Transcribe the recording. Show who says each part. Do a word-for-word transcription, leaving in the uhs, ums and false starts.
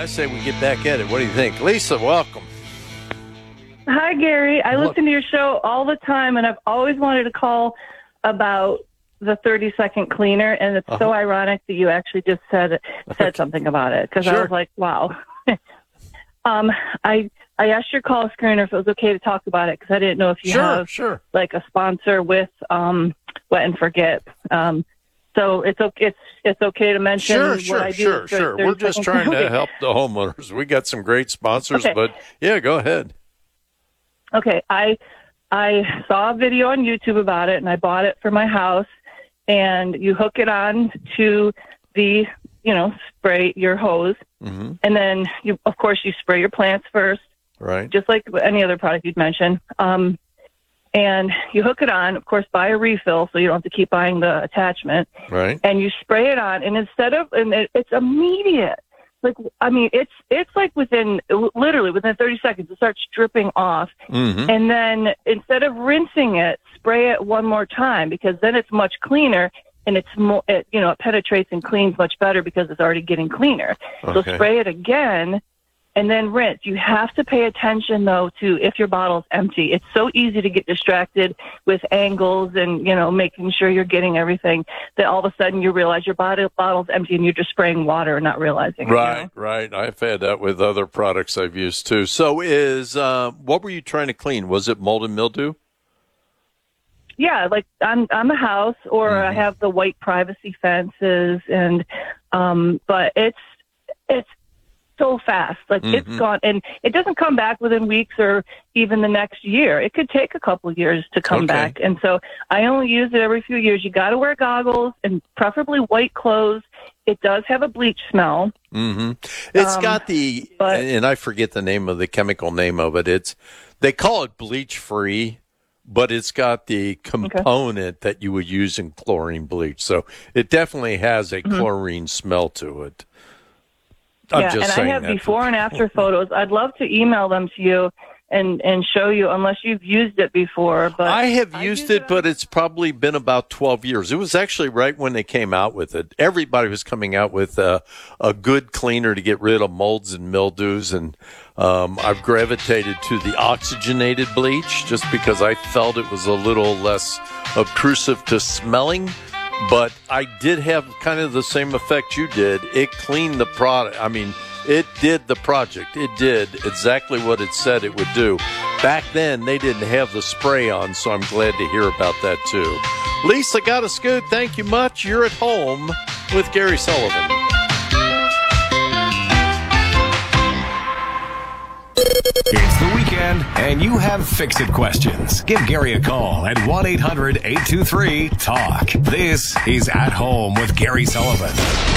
Speaker 1: I say we get back at it. What do you think? Lisa, welcome.
Speaker 2: Hi, Gary. I
Speaker 1: Look.
Speaker 2: listen to your show all the time, and I've always wanted to call about the thirty-second cleaner, and it's uh-huh. so ironic that you actually just said said something about it, because
Speaker 1: sure.
Speaker 2: I was like, wow. um, I I asked your call screener if it was okay to talk about it, because I didn't know if you
Speaker 1: sure,
Speaker 2: have
Speaker 1: sure.
Speaker 2: like a sponsor with um, Wet and Forget. Um, so it's okay. It's it's okay to mention
Speaker 1: sure,
Speaker 2: what
Speaker 1: sure,
Speaker 2: I do.
Speaker 1: Sure, sure, We're just trying to help the homeowners. We got some great sponsors,
Speaker 2: okay.
Speaker 1: but yeah, go ahead.
Speaker 2: Okay, I I saw a video on YouTube about it, and I bought it for my house. And you hook it on to the, you know, spray your hose,
Speaker 1: mm-hmm.
Speaker 2: and then you, of course, you spray your plants first,
Speaker 1: right?
Speaker 2: Just like any other product you'd mention. Um, and you hook it on, of course, buy a refill so you don't have to keep buying the attachment,
Speaker 1: right?
Speaker 2: And you spray it on, and instead of, and it, it's immediate. Like, I mean, it's it's like within, literally within thirty seconds, it starts dripping off.
Speaker 1: Mm-hmm.
Speaker 2: And then instead of rinsing it, spray it one more time, because then it's much cleaner, and it's more, it, you know, it penetrates and cleans much better because it's already getting cleaner.
Speaker 1: Okay.
Speaker 2: So spray it again, and then rinse. You have to pay attention, though, to if your bottle's empty. It's so easy to get distracted with angles and, you know, making sure you're getting everything, that all of a sudden you realize your bottle, bottle's empty and you're just spraying water and not realizing
Speaker 1: right,
Speaker 2: it. You know?
Speaker 1: Right, I've had that with other products I've used, too. So is, uh, what were you trying to clean? Was it mold and mildew?
Speaker 2: Yeah, like on, on the house, or mm-hmm. I have the white privacy fences, and, um, but it's, it's, so fast. Like, mm-hmm. it's gone, and it doesn't come back within weeks or even the next year. It could take a couple of years to come
Speaker 1: okay.
Speaker 2: back. And so I only use it every few years. You got to wear goggles and preferably white clothes. It does have a bleach smell.
Speaker 1: Mm-hmm. It's
Speaker 2: um,
Speaker 1: got the, but, and I forget the name of the chemical name of it. It's, they call it bleach free, but it's got the component okay. that you would use in chlorine bleach. So it definitely has a mm-hmm. chlorine smell to it. I'm
Speaker 2: yeah,
Speaker 1: just
Speaker 2: and I have before and after photos. I'd love to email them to you and, and show you, unless you've used it before. But
Speaker 1: I have I used it, it but it's probably been about twelve years. It was actually right when they came out with it. Everybody was coming out with a, a good cleaner to get rid of molds and mildews, and um, I've gravitated to the oxygenated bleach just because I felt it was a little less obtrusive to smelling. But I did have kind of the same effect you did. It cleaned the product. I mean, it did the project. It did exactly what it said it would do. Back then, they didn't have the spray on, so I'm glad to hear about that, too. Lisa, got us good. Thank you much. You're at home with Gary Sullivan.
Speaker 3: It's the weekend, and you have fix-it questions. Give Gary a call at one eight hundred eight two three talk. This is At Home with Gary Sullivan.